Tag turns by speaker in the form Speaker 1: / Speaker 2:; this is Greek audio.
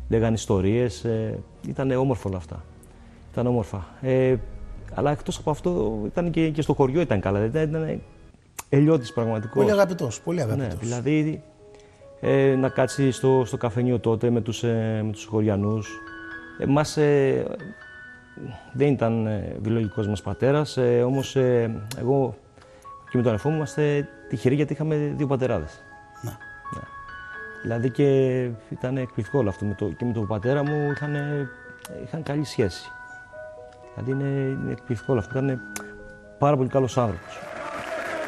Speaker 1: λέγανε ιστορίες. Ήταν όμορφο όλα αυτά. Ήταν όμορφα. Αλλά εκτός από αυτό, ήταν και στο χωριό ήταν καλά. Ήταν ελιώτης πραγματικός.
Speaker 2: Πολύ αγαπητός, πολύ αγαπητός.
Speaker 1: Ναι, δηλαδή, να κάτσει στο καφενείο τότε με τους χωριανούς. Εμάς δεν ήταν βιολογικός μας πατέρας, όμως εγώ και με τον αδερφό μου είμαστε τυχεροί γιατί είχαμε δύο πατεράδες.
Speaker 2: Ναι.
Speaker 1: Ναι. Δηλαδή και ήταν εκπληκτικό όλο αυτό. Και με τον πατέρα μου είχαν καλή σχέση. Δηλαδή είναι εκπληκτικό όλο αυτό. Ήταν πάρα πολύ καλός άνθρωπος.